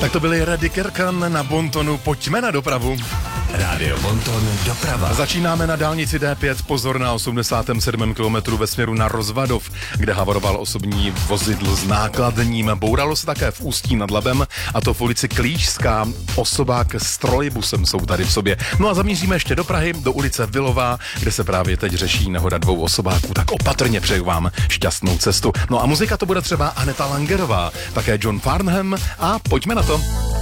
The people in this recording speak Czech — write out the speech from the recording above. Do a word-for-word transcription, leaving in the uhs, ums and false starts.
Tak to byli Reddy Kirkan na Bontonu. Pojďme na dopravu. Rádio Bonton doprava. Začínáme na dálnici D pět, pozor na osmdesátém sedmém kilometru ve směru na Rozvadov, kde havaroval osobní vozidlo s nákladním. Bouralo se také v Ústí nad Labem, a to v ulici Klížská. Osobák s trolejbusem jsou tady v sobě. No a zamíříme ještě do Prahy, do ulice Vilová, kde se právě teď řeší nehoda dvou osobáků. Tak opatrně přeju vám šťastnou cestu. No a muzika to bude třeba Aneta Langerová, také John Farnham a pojďme na to.